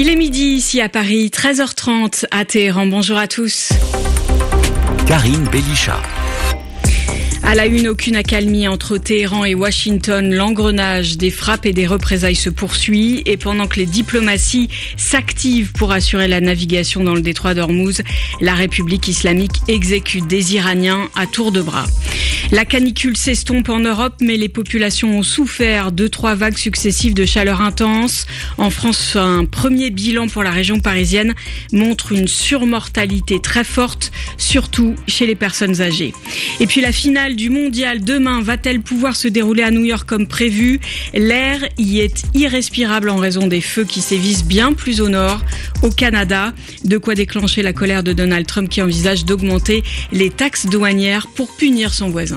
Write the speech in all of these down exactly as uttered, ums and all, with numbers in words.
Il est midi ici à Paris, treize heures trente à Téhéran. Bonjour à tous. Karine Bélicha. À la une, aucune accalmie entre Téhéran et Washington. L'engrenage des frappes et des représailles se poursuit. Et pendant que les diplomaties s'activent pour assurer la navigation dans le détroit d'Ormuz, la République islamique exécute des Iraniens à tour de bras. La canicule s'estompe en Europe, mais les populations ont souffert de trois vagues successives de chaleur intense. En France, un premier bilan pour la région parisienne montre une surmortalité très forte, surtout chez les personnes âgées. Et puis la finale du mondial demain va-t-elle pouvoir se dérouler à New York comme prévu ? L'air y est irrespirable en raison des feux qui sévissent bien plus au nord, au Canada. De quoi déclencher la colère de Donald Trump qui envisage d'augmenter les taxes douanières pour punir son voisin.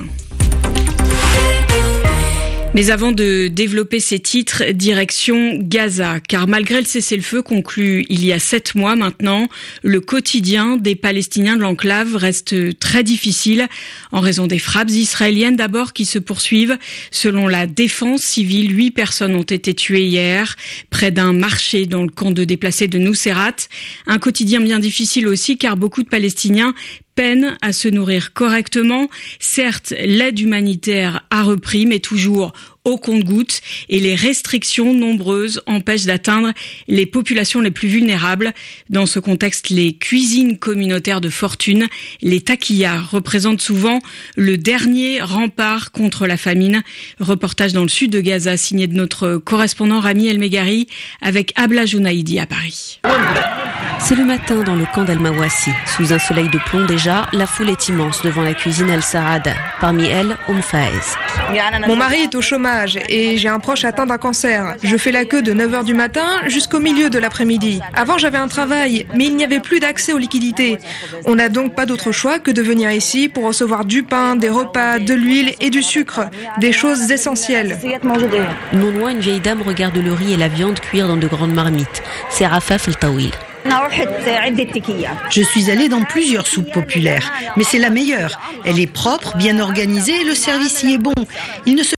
Mais avant de développer ces titres, direction Gaza. Car malgré le cessez-le-feu conclu il y a sept mois maintenant, le quotidien des Palestiniens de l'enclave reste très difficile en raison des frappes israéliennes d'abord qui se poursuivent. Selon la défense civile, huit personnes ont été tuées hier près d'un marché dans le camp de déplacés de Nuseirat. Un quotidien bien difficile aussi car beaucoup de Palestiniens peinent à se nourrir correctement. Certes, l'aide humanitaire a repris, mais toujours au compte-gouttes et les restrictions nombreuses empêchent d'atteindre les populations les plus vulnérables. Dans ce contexte, les cuisines communautaires de fortune, les taquillas, représentent souvent le dernier rempart contre la famine. Reportage dans le sud de Gaza signé de notre correspondant Rami El Megari avec Abla Jounaïdi à Paris. C'est le matin dans le camp d'Al-Mawassi. Sous un soleil de plomb déjà, la foule est immense devant la cuisine Al-Saad. Parmi elles, Oum Faez. Mon mari est au chômage et j'ai un proche atteint d'un cancer. Je fais la queue de neuf heures du matin jusqu'au milieu de l'après-midi. Avant, j'avais un travail, mais il n'y avait plus d'accès aux liquidités. On n'a donc pas d'autre choix que de venir ici pour recevoir du pain, des repas, de l'huile et du sucre. Des choses essentielles. Non loin, une vieille dame regarde le riz et la viande cuire dans de grandes marmites. C'est Rafaf El-Tawil. Je suis allée dans plusieurs soupes populaires, mais c'est la meilleure. Elle est propre, bien organisée et le service y est bon. Il ne se